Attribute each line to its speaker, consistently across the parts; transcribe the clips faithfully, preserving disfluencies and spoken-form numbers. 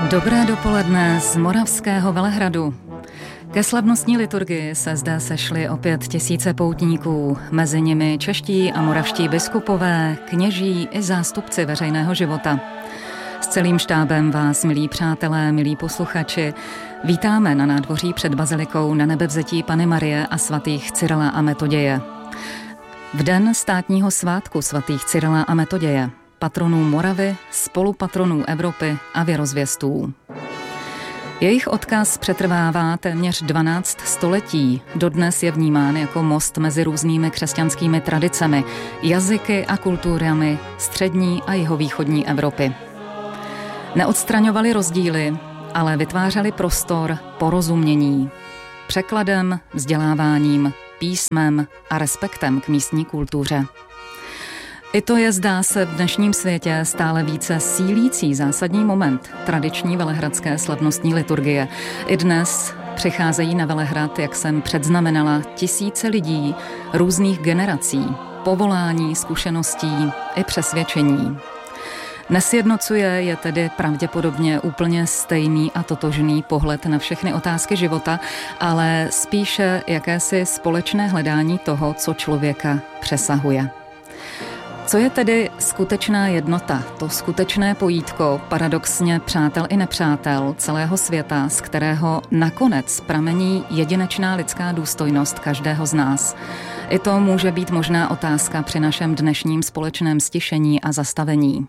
Speaker 1: Dobré dopoledne z Moravského Velehradu. Ke slavnostní liturgii se zde sešly opět tisíce poutníků, mezi nimi čeští a moravští biskupové, kněží i zástupci veřejného života. S celým štábem vás, milí přátelé, milí posluchači, vítáme na nádvoří před bazilikou Nanebevzetí Panny Marie a svatých Cyrila a Metoděje. V den státního svátku svatých Cyrila a Metoděje, patronů Moravy, spolupatronů Evropy a věrozvěstů. Jejich odkaz přetrvává téměř dvanáct století. Dodnes je vnímán jako most mezi různými křesťanskými tradicemi, jazyky a kulturami střední a jihovýchodní Evropy. Neodstraňovali rozdíly, ale vytvářeli prostor porozumění. Překladem, vzděláváním, písmem a respektem k místní kultuře. I to je, zdá se, v dnešním světě stále více sílící zásadní moment tradiční velehradské slavnostní liturgie. I dnes přicházejí na Velehrad, jak jsem předznamenala, tisíce lidí různých generací, povolání, zkušeností i přesvědčení. Nesjednocuje je tedy pravděpodobně úplně stejný a totožný pohled na všechny otázky života, ale spíše jakési společné hledání toho, co člověka přesahuje. Co je tedy skutečná jednota, to skutečné pojítko, paradoxně přátel i nepřátel celého světa, z kterého nakonec pramení jedinečná lidská důstojnost každého z nás? I to může být možná otázka při našem dnešním společném stišení a zastavení.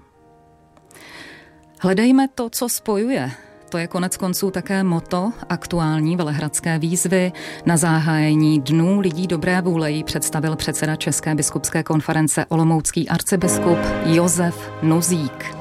Speaker 1: Hledejme to, co spojuje. To je konec konců také motto aktuální velehradské výzvy. Na zahájení Dnů lidí dobré vůle ji představil předseda České biskupské konference olomoucký arcibiskup Josef Nuzík.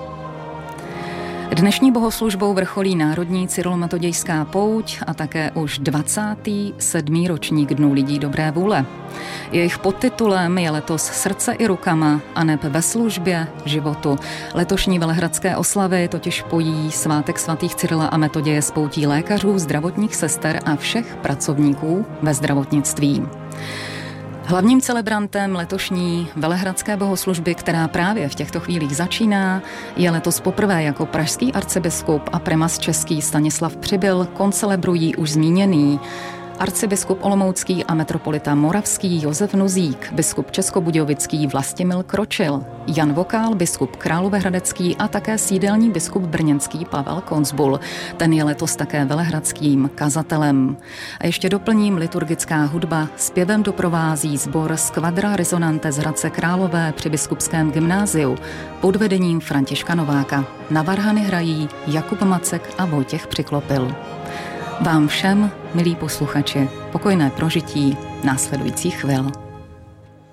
Speaker 1: Dnešní bohoslužbou vrcholí národní cyrilometodějská pouť a také už dvacátý sedmý ročník Dnů lidí dobré vůle. Jejich podtitulem je letos Srdce i rukama aneb ve službě životu. Letošní velehradské oslavy totiž pojí svátek svatých Cyrila a Metoděje s poutí lékařů, zdravotních sester a všech pracovníků ve zdravotnictví. Hlavním celebrantem letošní velehradské bohoslužby, která právě v těchto chvílích začíná, je letos poprvé jako pražský arcibiskup a primas český Stanislav Přibyl koncelebrují už zmíněný arcibiskup olomoucký a metropolita moravský Josef Nuzík, biskup českobudějovický Vlastimil Kročil, Jan Vokál, biskup královéhradecký a také sídelní biskup brněnský Pavel Koncbul. Ten je letos také velehradským kazatelem. A ještě doplním, liturgická hudba zpěvem doprovází sbor Skvadra Resonante z Hradce Králové při biskupském gymnáziu pod vedením Františka Nováka. Na varhany hrají Jakub Macek a Vojtěch Přiklopil. Vám všem, milí posluchači, pokojné prožití následujících chvil.